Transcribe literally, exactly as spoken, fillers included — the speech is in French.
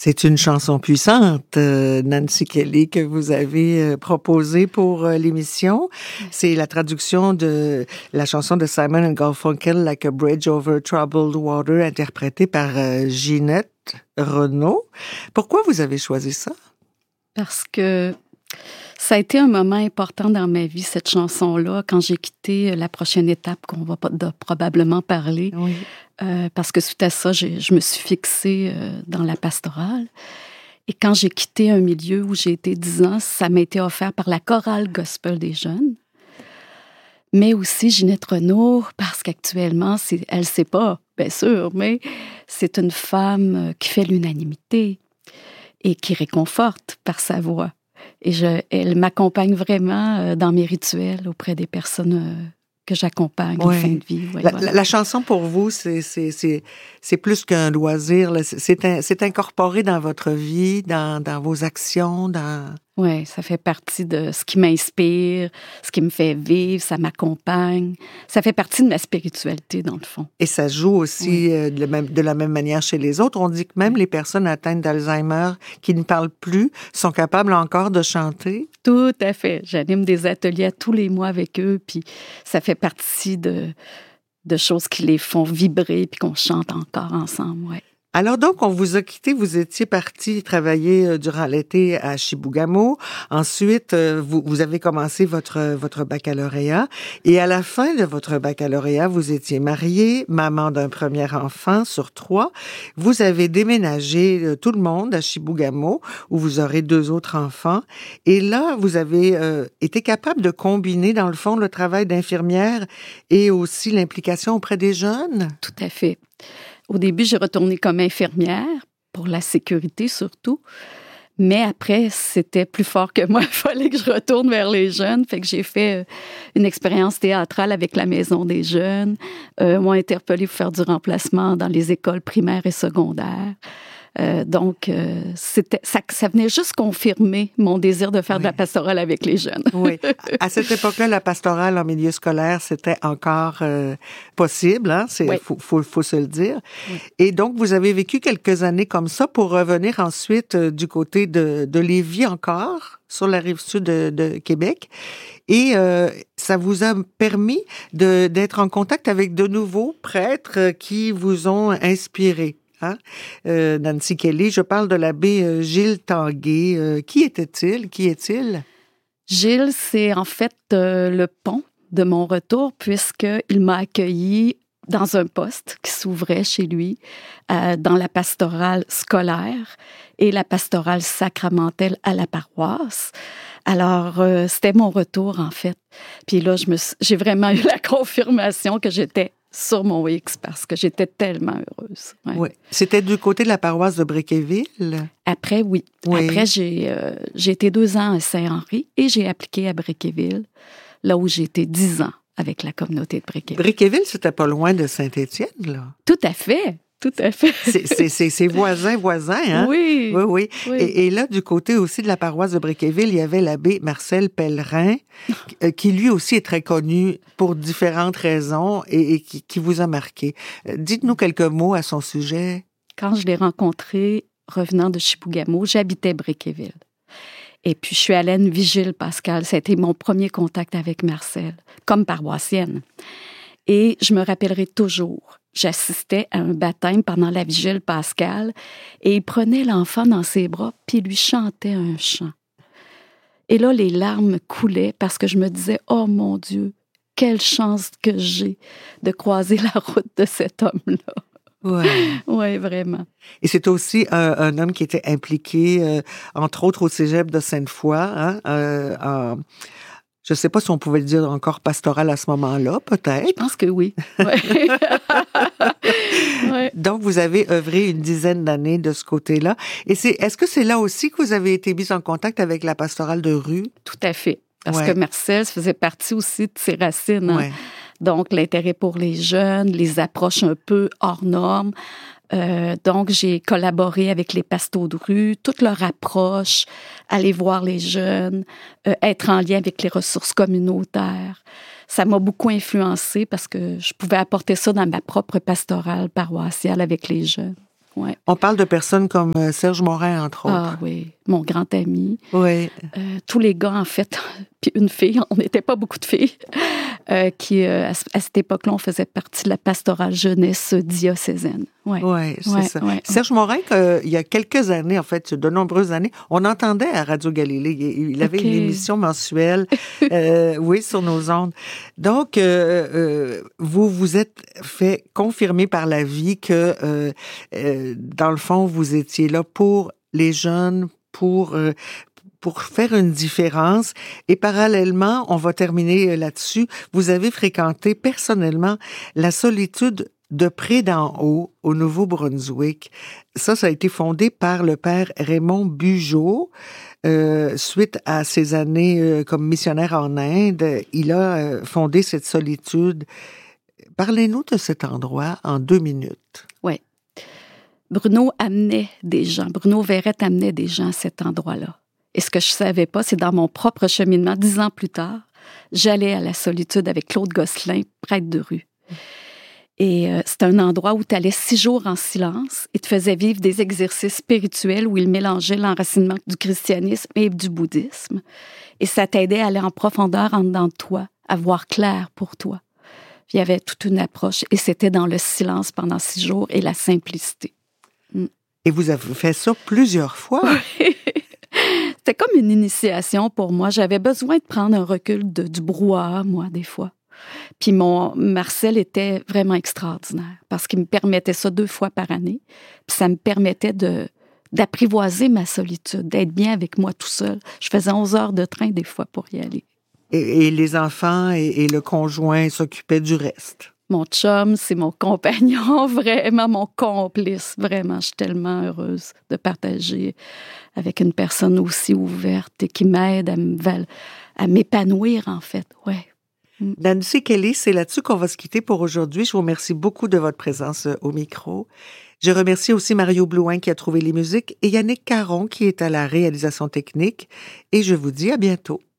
C'est une chanson puissante, euh, Nancy Kelly, que vous avez euh, proposée pour euh, l'émission. C'est la traduction de la chanson de Simon and Garfunkel, Like a Bridge Over Troubled Water, interprétée par euh, Ginette Renault. Pourquoi vous avez choisi ça? Parce que ça a été un moment important dans ma vie, cette chanson-là, quand j'ai quitté la prochaine étape qu'on va probablement parler. Oui. Euh, parce que suite à ça, j'ai, je me suis fixée euh, dans la pastorale. Et quand j'ai quitté un milieu où j'ai été dix ans, ça m'a été offert par la chorale gospel des jeunes. Mais aussi Ginette Renault, parce qu'actuellement, c'est, elle ne sait pas, bien sûr, mais c'est une femme qui fait l'unanimité et qui réconforte par sa voix. Et je, elle m'accompagne vraiment dans mes rituels auprès des personnes que j'accompagne en ouais. fin de vie. Ouais, la, voilà. la, la chanson pour vous, c'est, c'est, c'est, c'est plus qu'un loisir. Là. C'est, c'est, un, c'est incorporé dans votre vie, dans, dans vos actions, dans... Oui, ça fait partie de ce qui m'inspire, ce qui me fait vivre, ça m'accompagne. Ça fait partie de ma spiritualité, dans le fond. Et ça joue aussi oui. euh, de, la même, de la même manière chez les autres. On dit que même les personnes atteintes d'Alzheimer qui ne parlent plus sont capables encore de chanter. Tout à fait. J'anime des ateliers tous les mois avec eux, puis ça fait partie de, de choses qui les font vibrer, puis qu'on chante encore ensemble, oui. Alors donc, on vous a quitté, vous étiez parti travailler euh, durant l'été à Chibougamau. Ensuite, euh, vous, vous avez commencé votre, votre baccalauréat. Et à la fin de votre baccalauréat, vous étiez mariée, maman d'un premier enfant sur trois. Vous avez déménagé euh, tout le monde à Chibougamau, où vous aurez deux autres enfants. Et là, vous avez euh, été capable de combiner, dans le fond, le travail d'infirmière et aussi l'implication auprès des jeunes? Tout à fait. Au début, j'ai retourné comme infirmière, pour la sécurité surtout. Mais après, c'était plus fort que moi. Il fallait que je retourne vers les jeunes. Fait que j'ai fait une expérience théâtrale avec la Maison des jeunes. Euh, m'ont interpellée pour faire du remplacement dans les écoles primaires et secondaires. Euh, donc, euh, c'était, ça, ça venait juste confirmer mon désir de faire oui. de la pastorale avec les jeunes. Oui. À cette époque-là, la pastorale en milieu scolaire, c'était encore euh, possible. Hein? C'est, oui. faut, faut, faut se le dire. Oui. Et donc, vous avez vécu quelques années comme ça pour revenir ensuite euh, du côté de, de Lévis encore, sur la rive sud de, de Québec. Et euh, ça vous a permis de, d'être en contact avec de nouveaux prêtres qui vous ont inspiré. Hein? Euh, Nancy Kelly, je parle de l'abbé euh, Gilles Tanguay. Euh, qui était-il? Qui est-il? Gilles, c'est en fait euh, le pont de mon retour, puisqu'il m'a accueilli dans un poste qui s'ouvrait chez lui, euh, dans la pastorale scolaire et la pastorale sacramentelle à la paroisse. Alors, euh, c'était mon retour, en fait. Puis là, je me suis, j'ai vraiment eu la confirmation que j'étais sur mon X parce que j'étais tellement heureuse. Ouais. Oui. C'était du côté de la paroisse de Bréquéville? Après, oui. oui. Après, j'ai, euh, j'ai été deux ans à Saint-Henri et j'ai appliqué à Bréquéville, là où j'ai été dix ans avec la communauté de Bréquéville. Bréquéville, c'était pas loin de Saint-Étienne, là? Tout à fait. Tout à fait. C'est, c'est, c'est, c'est voisin, voisin, hein? Oui. Oui, oui. oui. Et, et là, du côté aussi de la paroisse de Bréquéville, il y avait l'abbé Marcel Pellerin, qui lui aussi est très connu pour différentes raisons et, et qui, qui vous a marqué. Dites-nous quelques mots à son sujet. Quand je l'ai rencontré, revenant de Chibougamau, j'habitais Bréquéville. Et puis, je suis allée à une vigile pascale. Ça a été mon premier contact avec Marcel, comme paroissienne. Et je me rappellerai toujours, j'assistais à un baptême pendant la vigile pascale et il prenait l'enfant dans ses bras puis il lui chantait un chant. Et là, les larmes coulaient parce que je me disais, oh mon Dieu, quelle chance que j'ai de croiser la route de cet homme-là. Oui, ouais, vraiment. Et c'est aussi un, un homme qui était impliqué, euh, entre autres, au cégep de Sainte-Foy, hein, euh, en... Je ne sais pas si on pouvait le dire encore pastoral à ce moment-là, peut-être. Je pense que oui. Ouais. ouais. Donc, vous avez œuvré une dizaine d'années de ce côté-là. Et c'est, est-ce que c'est là aussi que vous avez été mis en contact avec la pastorale de rue? Tout à fait. Parce ouais. que Marcel faisait partie aussi de ses racines. Hein? Ouais. Donc, l'intérêt pour les jeunes, les approches un peu hors normes. Euh, donc, j'ai collaboré avec les pastos de rue, toute leur approche, aller voir les jeunes, euh, être en lien avec les ressources communautaires. Ça m'a beaucoup influencée parce que je pouvais apporter ça dans ma propre pastorale paroissiale avec les jeunes. ouais. On parle de personnes comme Serge Morin, entre autres. Ah oui, mon grand ami. Oui. Euh, tous les gars, en fait, puis une fille, on n'était pas beaucoup de filles, euh, qui, euh, à, à cette époque-là, on faisait partie de la pastorale jeunesse diocésaine. Oui, ouais, c'est ouais, ça. Ouais, Serge ouais. Morin, euh, il y a quelques années, en fait, de nombreuses années, on entendait à Radio Galilée. Il, il avait okay. une émission mensuelle, euh, oui, sur nos ondes. Donc, euh, euh, vous vous êtes fait confirmer par la vie que, euh, euh, dans le fond, vous étiez là pour les jeunes, pour... Euh, pour faire une différence. Et parallèlement, on va terminer là-dessus, vous avez fréquenté personnellement la solitude de près d'en haut, au Nouveau-Brunswick. Ça, ça a été fondé par le père Raymond Bugeaud. Euh, suite à ses années euh, comme missionnaire en Inde, il a euh, fondé cette solitude. Parlez-nous de cet endroit en deux minutes. Oui. Bruno amenait des gens, Bruno Verrette amenait des gens à cet endroit-là. Et ce que je ne savais pas, c'est dans mon propre cheminement, dix ans plus tard, j'allais à la solitude avec Claude Gosselin, prêtre de rue. Et euh, c'est un endroit où tu allais six jours en silence et te faisais vivre des exercices spirituels où il mélangeait l'enracinement du christianisme et du bouddhisme. Et ça t'aidait à aller en profondeur en dedans de toi, à voir clair pour toi. Puis il y avait toute une approche et c'était dans le silence pendant six jours et la simplicité. Mm. Et vous avez fait ça plusieurs fois? C'était comme une initiation pour moi. J'avais besoin de prendre un recul de, du brouhaha, moi, des fois. Puis mon Marcel était vraiment extraordinaire parce qu'il me permettait ça deux fois par année. Puis ça me permettait de, d'apprivoiser ma solitude, d'être bien avec moi tout seul. Je faisais onze heures de train des fois pour y aller. Et, et les enfants et, et le conjoint s'occupaient du reste? Mon chum, c'est mon compagnon, vraiment mon complice. Vraiment, je suis tellement heureuse de partager avec une personne aussi ouverte et qui m'aide à, me, à m'épanouir, en fait. Ouais. Nancy Kelly, c'est là-dessus qu'on va se quitter pour aujourd'hui. Je vous remercie beaucoup de votre présence au micro. Je remercie aussi Mario Blouin qui a trouvé les musiques et Yannick Caron qui est à la réalisation technique. Et je vous dis à bientôt.